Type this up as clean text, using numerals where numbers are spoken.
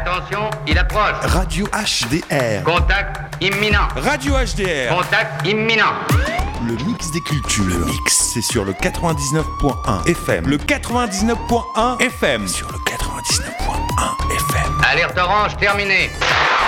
Attention, il approche. Radio HDR. Contact imminent. Radio HDR. Contact imminent. Le mix des cultures. Le mix, c'est sur le 99.1 FM. Le 99.1 FM. Sur le 99.1 FM. Alerte orange terminée.